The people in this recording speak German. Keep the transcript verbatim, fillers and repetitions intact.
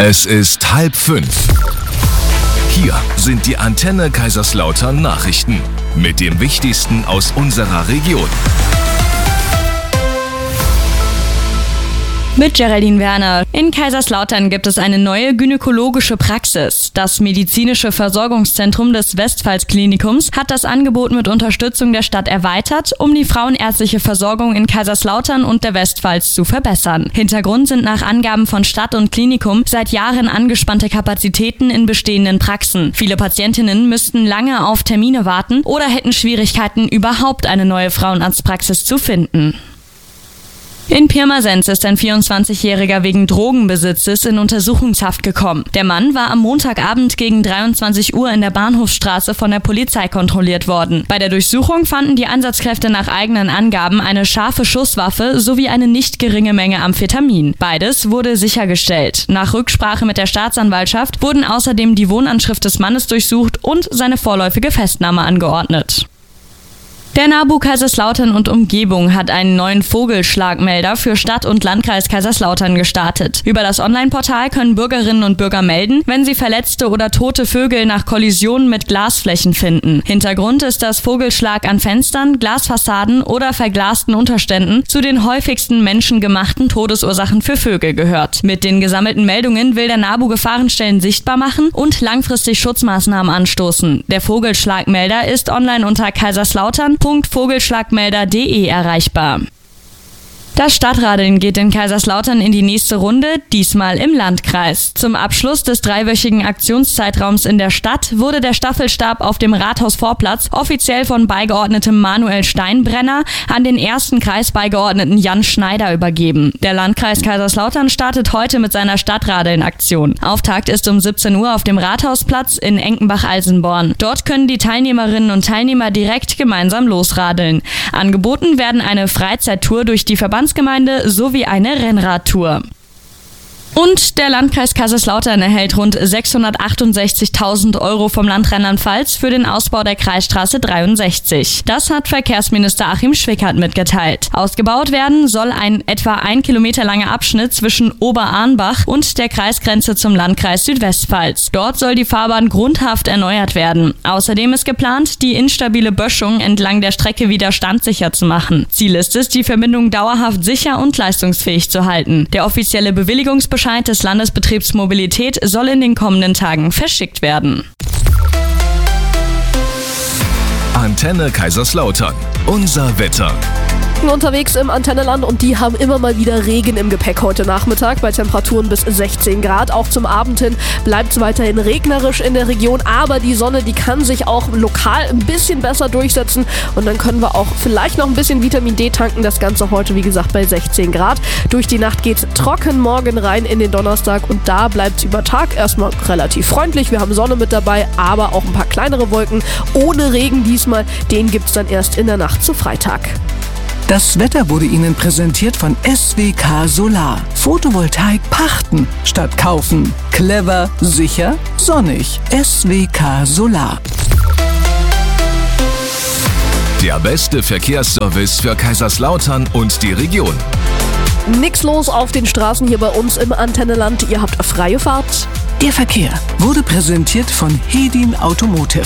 Es ist halb fünf. Hier sind die Antenne Kaiserslautern Nachrichten mit dem Wichtigsten aus unserer Region. Mit Geraldine Werner. In Kaiserslautern gibt es eine neue gynäkologische Praxis. Das medizinische Versorgungszentrum des Westpfalz-Klinikums hat das Angebot mit Unterstützung der Stadt erweitert, um die frauenärztliche Versorgung in Kaiserslautern und der Westpfalz zu verbessern. Hintergrund sind nach Angaben von Stadt und Klinikum seit Jahren angespannte Kapazitäten in bestehenden Praxen. Viele Patientinnen müssten lange auf Termine warten oder hätten Schwierigkeiten, überhaupt eine neue Frauenarztpraxis zu finden. In Pirmasens ist ein vierundzwanzigjähriger wegen Drogenbesitzes in Untersuchungshaft gekommen. Der Mann war am Montagabend gegen dreiundzwanzig Uhr in der Bahnhofsstraße von der Polizei kontrolliert worden. Bei der Durchsuchung fanden die Einsatzkräfte nach eigenen Angaben eine scharfe Schusswaffe sowie eine nicht geringe Menge Amphetamin. Beides wurde sichergestellt. Nach Rücksprache mit der Staatsanwaltschaft wurden außerdem die Wohnanschrift des Mannes durchsucht und seine vorläufige Festnahme angeordnet. Der NABU Kaiserslautern und Umgebung hat einen neuen Vogelschlagmelder für Stadt und Landkreis Kaiserslautern gestartet. Über das Online-Portal können Bürgerinnen und Bürger melden, wenn sie verletzte oder tote Vögel nach Kollisionen mit Glasflächen finden. Hintergrund ist, dass Vogelschlag an Fenstern, Glasfassaden oder verglasten Unterständen zu den häufigsten menschengemachten Todesursachen für Vögel gehört. Mit den gesammelten Meldungen will der NABU Gefahrenstellen sichtbar machen und langfristig Schutzmaßnahmen anstoßen. Der Vogelschlagmelder ist online unter kaiserslautern punkt vogelschlagmelder punkt de erreichbar. Das Stadtradeln geht in Kaiserslautern in die nächste Runde, diesmal im Landkreis. Zum Abschluss des dreiwöchigen Aktionszeitraums in der Stadt wurde der Staffelstab auf dem Rathausvorplatz offiziell von Beigeordnetem Manuel Steinbrenner an den ersten Kreisbeigeordneten Jan Schneider übergeben. Der Landkreis Kaiserslautern startet heute mit seiner Stadtradeln-Aktion. Auftakt ist um siebzehn Uhr auf dem Rathausplatz in Enkenbach-Alsenborn. Dort können die Teilnehmerinnen und Teilnehmer direkt gemeinsam losradeln. Angeboten werden eine Freizeittour durch die Verbandsgemeinde sowie eine Rennradtour. Und der Landkreis Kaiserslautern erhält rund sechshundertachtundsechzigtausend Euro vom Land Rheinland-Pfalz für den Ausbau der Kreisstraße dreiundsechzig. Das hat Verkehrsminister Achim Schwickert mitgeteilt. Ausgebaut werden soll ein etwa ein Kilometer langer Abschnitt zwischen Oberarnbach und der Kreisgrenze zum Landkreis Südwestpfalz. Dort soll die Fahrbahn grundhaft erneuert werden. Außerdem ist geplant, die instabile Böschung entlang der Strecke wieder standsicher zu machen. Ziel ist es, die Verbindung dauerhaft sicher und leistungsfähig zu halten. Der offizielle Bewilligungsbescheid des Landesbetriebs Mobilität soll in den kommenden Tagen verschickt werden. Antenne Kaiserslautern. Unser Wetter. Unterwegs im Antennenland und die haben immer mal wieder Regen im Gepäck heute Nachmittag bei Temperaturen bis sechzehn Grad. Auch zum Abend hin bleibt es weiterhin regnerisch in der Region, aber die Sonne, die kann sich auch lokal ein bisschen besser durchsetzen und dann können wir auch vielleicht noch ein bisschen Vitamin D tanken. Das Ganze heute, wie gesagt, bei sechzehn Grad. Durch die Nacht geht es trocken morgen rein in den Donnerstag und da bleibt es über Tag erstmal relativ freundlich. Wir haben Sonne mit dabei, aber auch ein paar kleinere Wolken ohne Regen diesmal. Den gibt es dann erst in der Nacht zu Freitag. Das Wetter wurde Ihnen präsentiert von S W K Solar. Photovoltaik pachten statt kaufen. Clever, sicher, sonnig. S W K Solar. Der beste Verkehrsservice für Kaiserslautern und die Region. Nix los auf den Straßen hier bei uns im Antennenland. Ihr habt freie Fahrt. Der Verkehr wurde präsentiert von Hedin Automotive.